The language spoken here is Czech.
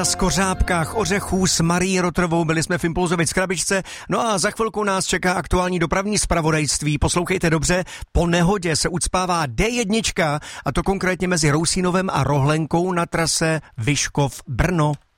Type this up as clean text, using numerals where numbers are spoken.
Z Kořápkách ořechů s Marí Rotrovou byli jsme v Impulzovic krabičce. No a za chvilku nás čeká aktuální dopravní zpravodajství. Poslouchejte dobře, po nehodě se ucpává D1, a to konkrétně mezi Rousínovem a Rohlenkou na trase Vyškov-Brno.